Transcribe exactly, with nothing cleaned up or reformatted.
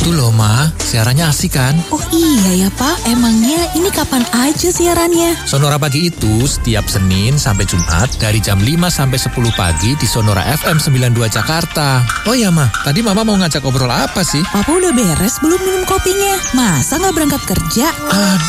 Tuh loh Ma, siarannya asik kan? Oh iya ya Pak, emangnya ini kapan aja siarannya? Sonora Pagi itu setiap Senin sampai Jumat dari jam lima sampai sepuluh pagi di Sonora F M sembilan puluh dua Jakarta. Oh iya Ma, tadi Mama mau ngajak ngobrol apa sih? Papa udah beres belum minum kopinya? Masa nggak berangkat kerja? Aduh.